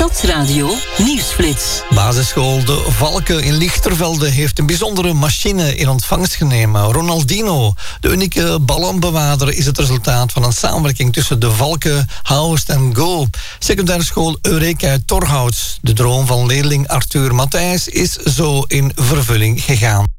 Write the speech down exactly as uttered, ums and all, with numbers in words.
Stadsradio Nieuwsflits. Basisschool De Valken in Lichtervelde heeft een bijzondere machine in ontvangst genomen. Ronaldino, de unieke ballonbewaarder, is het resultaat van een samenwerking tussen De Valken, Houst en Go. Secundaire school Eureka uit Torhout. De droom van leerling Arthur Matthijs is zo in vervulling gegaan.